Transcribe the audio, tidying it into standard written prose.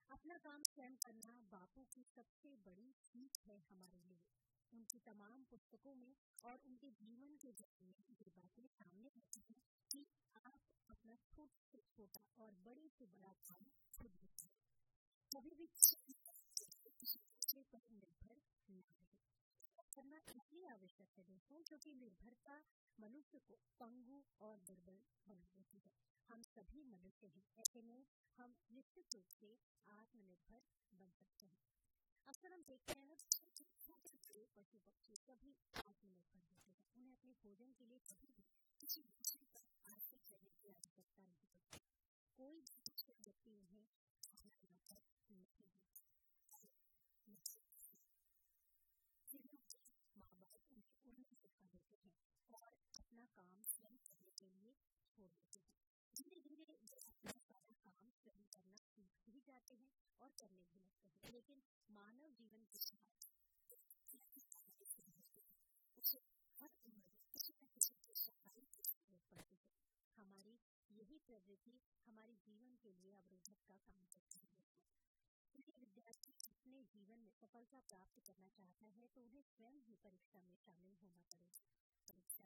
अपना काम स्वयं करना बापू की सबसे बड़ी सीख है हमारे लिए। उनकी तमाम पुस्तकों में और उनके जीवन के ज्ञान में ये बातें सामने आती हैं कि आप अपना छोटा से छोटा और बड़े से बड़ा काम खुद ही करें। कभी भी दूसरे पर निर्भर न रहे। करना इसलिए आवश्यक है दोस्तों क्योंकि निर्भरता मनुष्य को पंगु और दुर्बल बना देती है। हम सभी मनुष्य हैं, ऐसे में हम निश्चित रूप से आत्मनिर्भर बन सकते हैं। अक्सर हम देखते हैं ना पशु पक्षी सभी आत्मनिर्भर होते हैं। उन्हें अपने भोजन के लिए कभी भी किसी दूसरे पर आश्रित रहने की आवश्यकता नहीं पड़ती। कोई दूसरा व्यक्ति उन्हें खाना लाकर नहीं देता। माँ बाप उन्हें उड़ना सिखा देते हैं और अपना काम स्वयं करने के लिए छोड़ देते हैं। धीरे धीरे वे अपना सारा काम स्वयं करना सीख भी जाते हैं और करने भी लगते हैं। लेकिन मानव जीवन के साथ उसे हर उम्र किसी न किसी की सफाई की जरूरत पड़ती है। हमारी यही प्रवृत्ति हमारे जीवन के लिए अवरोधक का काम करती है। यदि विद्यार्थी अपने जीवन में सफलता प्राप्त करना चाहता है तो उन्हें स्वयं ही परीक्षा में शामिल होना पड़ेगा। परीक्षा